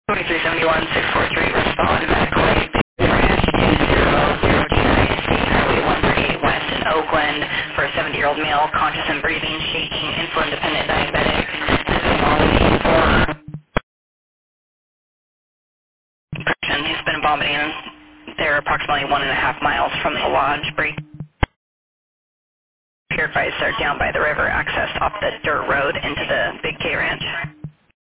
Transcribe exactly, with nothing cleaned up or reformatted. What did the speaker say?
twenty-three seventy-one, six four three, respond medically. Ranch two zero zero two nine, State Highway one thirty-eight West in Oakland for a seventy-year-old male, conscious and breathing, shaking, insulin-dependent diabetic. Has been vomiting for depression. He's been vomiting. They're approximately one and a half miles from the lodge. Break purifies are down by the river, accessed off the dirt road into the Big K Ranch.